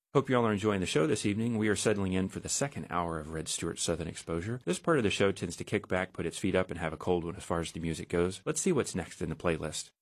Hope you all are enjoying the show this evening. We are settling in for the second hour of Red Stewart's Southern Exposure. This part of the show tends to kick back, put its feet up, and have a cold one as far as the music goes. Let's see what's next in the playlist.